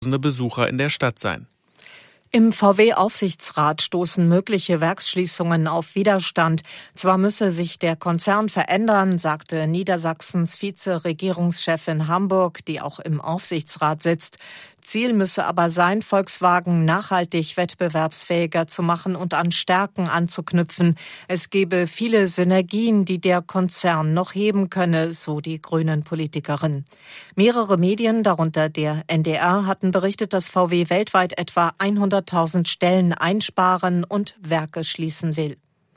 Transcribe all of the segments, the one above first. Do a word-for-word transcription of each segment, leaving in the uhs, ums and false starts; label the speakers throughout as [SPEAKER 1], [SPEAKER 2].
[SPEAKER 1] Besucher in der Stadt sein.
[SPEAKER 2] Im V W-Aufsichtsrat stoßen mögliche Werksschließungen auf Widerstand. Zwar müsse sich der Konzern verändern, sagte Niedersachsens Vize-Regierungschefin Hamburg, die auch im Aufsichtsrat sitzt. Ziel müsse aber sein, Volkswagen nachhaltig wettbewerbsfähiger zu machen und an Stärken anzuknüpfen. Es gebe viele Synergien, die der Konzern noch heben könne, so die Grünen-Politikerin. Mehrere Medien, darunter der N D R, hatten berichtet, dass V W weltweit etwa hunderttausend Stellen einsparen und Werke schließen will.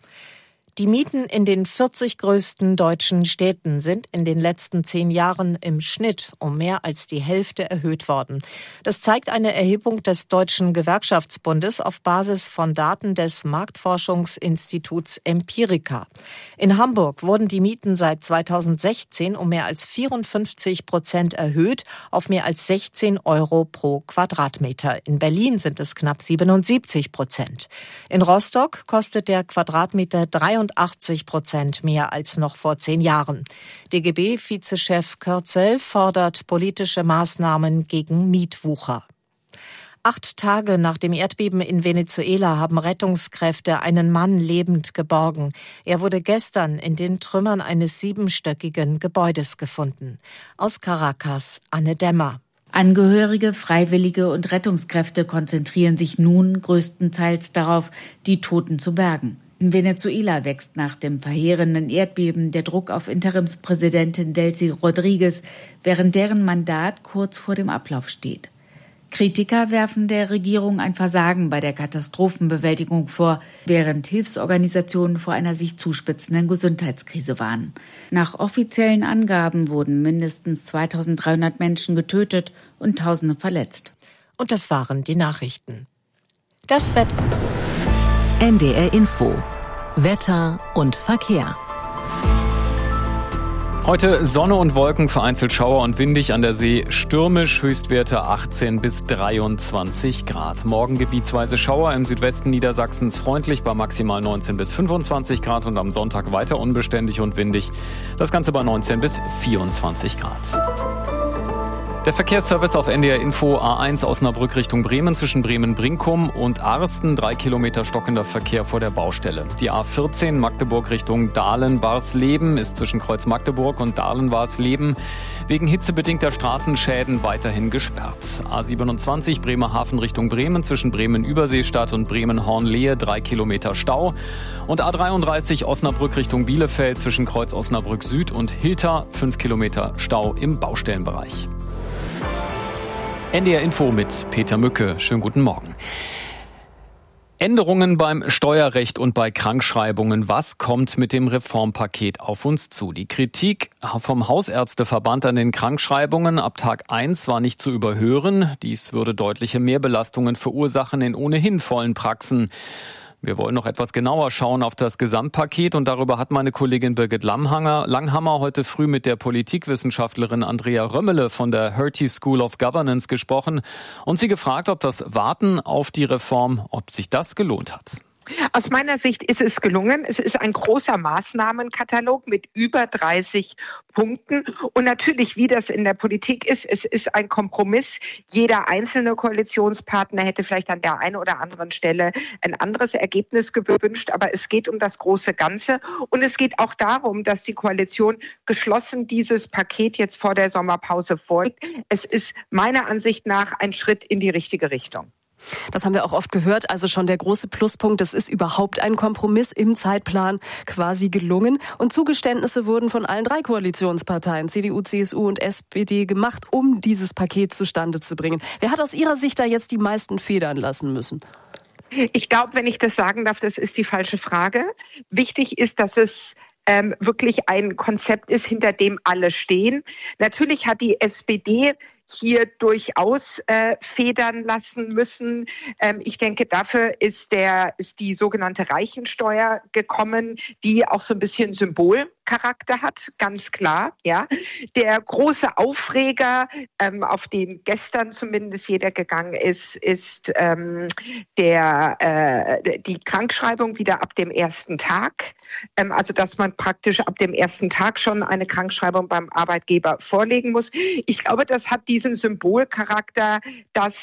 [SPEAKER 2] Die Mieten in den vierzig größten deutschen Städten sind in den letzten zehn Jahren im Schnitt um mehr als die Hälfte erhöht worden. Das zeigt eine Erhebung des Deutschen Gewerkschaftsbundes auf Basis von Daten des Marktforschungsinstituts Empirica. In Hamburg wurden die Mieten seit zweitausendsechzehn um mehr als vierundfünfzig Prozent erhöht auf mehr als sechzehn Euro pro Quadratmeter. In Berlin sind es knapp siebenundsiebzig Prozent. In Rostock kostet der Quadratmeter dreiundachtzig Prozent mehr als noch vor zehn Jahren. D G B-Vizechef Kürzel fordert politische Maßnahmen gegen Mietwucher. Acht Tage nach dem Erdbeben in Venezuela haben Rettungskräfte einen Mann lebend geborgen. Er wurde gestern in den Trümmern eines siebenstöckigen Gebäudes gefunden. Aus Caracas, Anne Dämmer.
[SPEAKER 3] Angehörige, Freiwillige und Rettungskräfte konzentrieren sich nun größtenteils darauf, die Toten zu bergen. In Venezuela wächst nach dem verheerenden Erdbeben der Druck auf Interimspräsidentin Delcy Rodriguez, während deren Mandat kurz vor dem Ablauf steht. Kritiker werfen der Regierung ein Versagen bei der Katastrophenbewältigung vor, während Hilfsorganisationen vor einer sich zuspitzenden Gesundheitskrise warnen. Nach offiziellen Angaben wurden mindestens zweitausenddreihundert Menschen getötet und Tausende verletzt.
[SPEAKER 2] Und das waren die Nachrichten. Das Wetter.
[SPEAKER 4] N D R Info. Wetter und Verkehr.
[SPEAKER 1] Heute Sonne und Wolken, vereinzelt Schauer und windig, an der See stürmisch, Höchstwerte achtzehn bis dreiundzwanzig Grad. Morgen gebietsweise Schauer, im Südwesten Niedersachsens freundlich bei maximal neunzehn bis fünfundzwanzig Grad und am Sonntag weiter unbeständig und windig. Das Ganze bei neunzehn bis vierundzwanzig Grad. Der Verkehrsservice auf N D R Info: A eins Osnabrück Richtung Bremen zwischen Bremen-Brinkum und Arsten, drei Kilometer stockender Verkehr vor der Baustelle. Die A vierzehn Magdeburg Richtung Dahlen-Barsleben ist zwischen Kreuz Magdeburg und Dahlen-Barsleben wegen hitzebedingter Straßenschäden weiterhin gesperrt. A siebenundzwanzig Bremerhaven Richtung Bremen zwischen Bremen-Überseestadt und Bremen-Hornlehe, drei Kilometer Stau. Und A dreiunddreißig Osnabrück Richtung Bielefeld zwischen Kreuz Osnabrück Süd und Hilter, fünf Kilometer Stau im Baustellenbereich. N D R Info mit Peter Mücke. Schönen guten Morgen. Änderungen beim Steuerrecht und bei Krankschreibungen. Was kommt mit dem Reformpaket auf uns zu? Die Kritik vom Hausärzteverband an den Krankschreibungen ab Tag eins war nicht zu überhören. Dies würde deutliche Mehrbelastungen verursachen in ohnehin vollen Praxen. Wir wollen noch etwas genauer schauen auf das Gesamtpaket und darüber hat meine Kollegin Birgit Langhammer, Langhammer heute früh mit der Politikwissenschaftlerin Andrea Römmele von der Hertie School of Governance gesprochen und sie gefragt, ob das Warten auf die Reform, ob sich das gelohnt hat.
[SPEAKER 5] Aus meiner Sicht ist es gelungen. Es ist ein großer Maßnahmenkatalog mit über dreißig Punkten. Und natürlich, wie das in der Politik ist, es ist ein Kompromiss. Jeder einzelne Koalitionspartner hätte vielleicht an der einen oder anderen Stelle ein anderes Ergebnis gewünscht. Aber es geht um das große Ganze. Und es geht auch darum, dass die Koalition geschlossen dieses Paket jetzt vor der Sommerpause vorlegt. Es ist meiner Ansicht nach ein Schritt in die richtige Richtung.
[SPEAKER 6] Das haben wir auch oft gehört. Also schon der große Pluspunkt, es ist überhaupt ein Kompromiss im Zeitplan quasi gelungen. Und Zugeständnisse wurden von allen drei Koalitionsparteien, C D U, C S U und S P D, gemacht, um dieses Paket zustande zu bringen. Wer hat aus Ihrer Sicht da jetzt die meisten federn lassen müssen?
[SPEAKER 5] Ich glaube, wenn ich das sagen darf, das ist die falsche Frage. Wichtig ist, dass es ähm, wirklich ein Konzept ist, hinter dem alle stehen. Natürlich hat die S P D hier durchaus äh, federn lassen müssen. Ähm, ich denke, dafür ist der ist die sogenannte Reichensteuer gekommen, die auch so ein bisschen Symbol Symbolcharakter hat, ganz klar. Ja, der große Aufreger, ähm, auf den gestern zumindest jeder gegangen ist, ist ähm, der äh, die Krankschreibung wieder ab dem ersten Tag. Ähm, also dass man praktisch ab dem ersten Tag schon eine Krankschreibung beim Arbeitgeber vorlegen muss. Ich glaube, das hat diesen Symbolcharakter, dass